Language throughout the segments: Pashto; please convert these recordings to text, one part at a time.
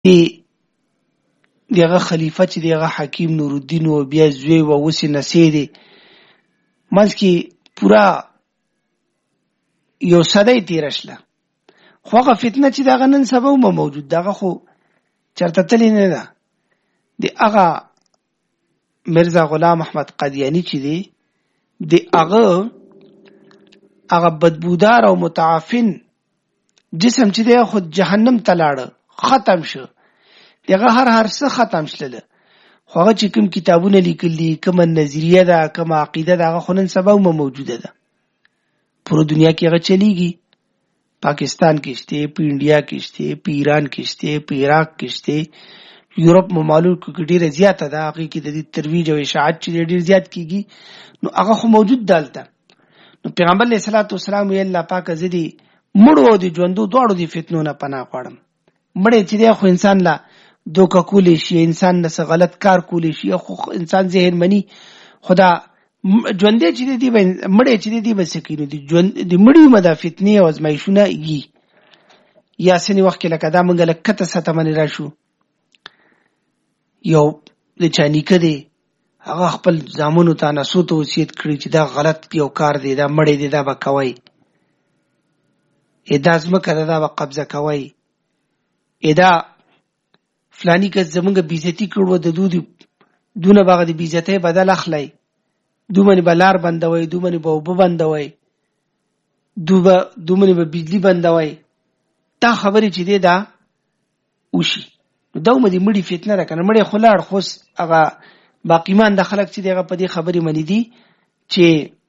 دغه خلیفہ چې دغه حکیم نور الدین او بیا زوی و وسی نسی دی منځ کې پورا یو صدای تیرشله خو هغه فتنه چې دغه نن سبا مو موجود دغه خو چرته تللی نه ده د هغه مرزا غلام احمد قادیانی چې دی د هغه بدبودار او متعفن جسم چې دی خود جهنم ته لاړ ختم شو دغه هر څه ختم شله خو هغه چې کوم کتابونه لیکلي کوم نظریه ده کوم عقیده ده هغه خو نن سبا مو موجوده ده پوره دنیا کې هغه چلیږي پاکستان کې شته په انډیا کې شته په ایران کې شته په عراق کې شته یورپ ممالکو کې ډیره زیاته ده هغه کې د دې ترویج او اشاعت چې ډیر زیات کیږي نو هغه خو موجود دالته نو پیغمبر علیه الصلاۃ والسلام یې الله پاک زدي مړو دي ژوندو دواړو دي فتنو نه پناه غواړم مړې چې دی خو انسان لا دوکه کولی شي انسان نه غلط کار کولی شي خو انسان ذهن منی خدا ژوندې چې دی مړې چې دی بس کینو دي ژوند د مړی مدا فتنې او ازمایښونه یي یا سني وخت کې لکه دا مونږ لکته ستمن راشو یو د چانیکه دی هغه خپل زامنو ته نسوت وصیت کړی چې دا غلط یو کار دی دا مړی دی دا به کوي ادا ځمکه دا به قبضه کوي ادا فلانی که زمونږ بیزتی کړو د دونه باغ د بیزتی بدل اخلي دومره بلار بندوي دومره به وب بندوي دومره به بجلی بندوي دا خبرې چې دی دا وشي دا مې مړی فتنه را کنه مړی خلاړ خوس هغه باقی مان د خلک چې دغه په دې خبرې منی دي چې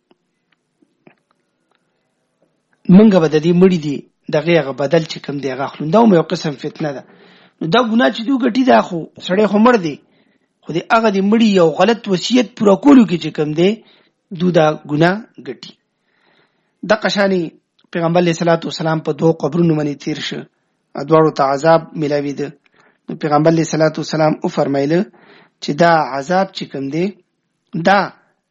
منګه به د دې مړی دي دغه بدل چې کوم دی هغه خلون دا یو قسم فتنه ده نو دا ګناه چې دوی ګټي دا خو سړی خو مړ دی خو دې هغه د مړی یو غلط وصیت پوره کولو کې چې کوم دی دوی دا ګناه ګټي د قشانی پیغمبر علیه الصلاۃ والسلام په دوه قبرونو باندې تیر شه ادوارو ته عذاب ملاوي ده نو پیغمبر علیه الصلاۃ والسلام او فرمایله چې دا عذاب چې کوم دی دا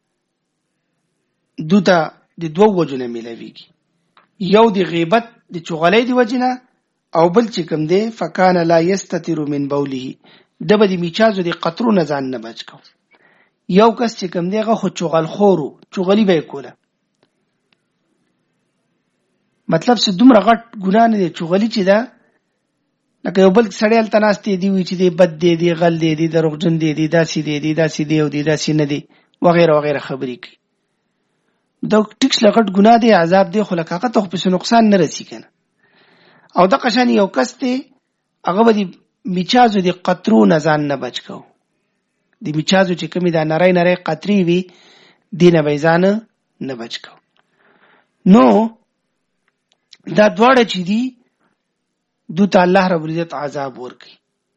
دوته د دوه وجنه ملاويږي یو د غیبت د چغلې دی وجنه او بل چې کوم دی فکان لا یستتر من بوله دبه د میچازو د قطرو نه ځان نه بچ کو یو کس چې کوم دی غو چغل خورو چغلی به کوله مطلب څه دومره غټ ګنا نه دی چغلی چې دا لکه یو بل سړی تناستي دی وی چې دی بد دی غل دی دروغجن دی داسې دی او دی داسې نه دی وغیرہ وغیرہ خبرې کوي دا ټیکس لغټ ګناه دی عذاب دی خو لکه ته په نقصان نه رسی کنه او د قشانی یو کس ته هغه به میچازو دی قطرو نه ځان نه بچ کو دی میچازو چې کمی دا نری قطری وی دینه به ځان نه بچ کو نو دا دواړه چې دی دوته الله رب العزت عذاب ورکي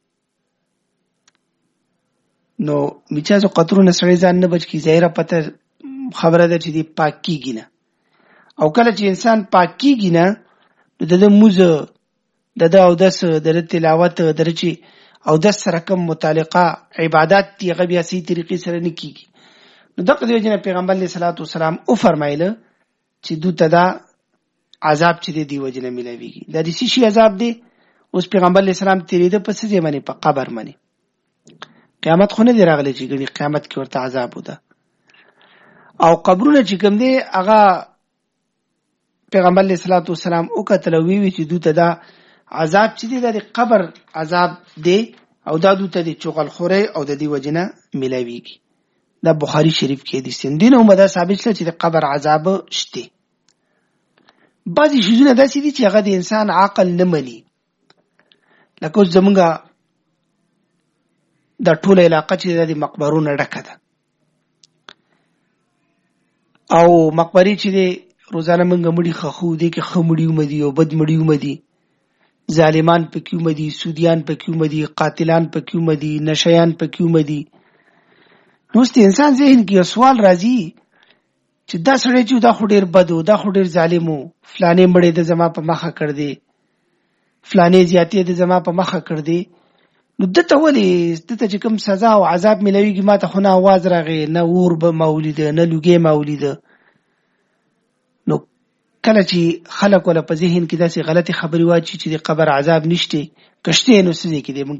نو میچازو قطرو نه سړی ځان نه بچ کی ظاهره پته خبره ده چې دی پاک کیږي نه او کله چې انسان پاک کیږي نه د موزه د او داس د تلاوت درچی او د سره کوم متعلقه عبادت دی غبیا سي طریقې سره نه کیږي نو دغه دی چې پیغمبر علیه الصلاۃ والسلام او فرمایله چې دوته دا عذاب چې دی وجنه ملويږي د دې شي عذاب دی اوس پیغمبر علیه السلام تیریده پس ځای باندې په قبر باندې قیامت خو نه دی راغلی چې ګني قیامت کې ورته عذاب وده او قبرونه چې کوم دی هغه پیغمبر علیه الصلاۃ والسلام او کتل وی چې دوته دا عذاب چې دی د قبر عذاب دی او دا دوته د چغل خوره او د دې وجنه ملويږي دا بخاری شریف کې دي سندینه هم دا ثابت شته چې د قبر عذاب شته بعضی شیزونه داسې دي چې هغه د انسان عقل نه مني لکه زمونږه د ټوله علاقه چې د مقبرونو ډکه ده او مقبري چې روزانه منګه مړي خخو دي کې خمړي ومدي او بد مړي ومدي ظالمان پکې ومدي سودیان پکې ومدي قاتلان پکې ومدي نشيان پکې ومدي نو ست انسان ذهن کې سوال راځي چې دا سړی چې دا خډیر بدو دا خډیر ظالمو فلانه مړي د زما په مخه کړ دي فلانه زیاتې د زما په مخه کړ دي نو دته ولې دته چې کوم سزا او عذاب ملويږي ما ته خو نه आवाज راغی نه ور به مولید نه لوګي مولید نو کله چې خلک ولا په ذهن کې داسې غلطي خبري واچي چې د قبر عذاب نشته کشته نو سږي کې د مونږ